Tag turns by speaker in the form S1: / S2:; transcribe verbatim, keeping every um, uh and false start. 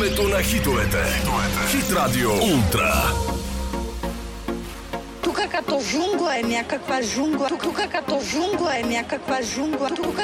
S1: Времето на хитовете. Хит Радио Ултра.
S2: Тука като жунгла е някаква жунгла. Тука като жунгла е някаква жунгла. Тука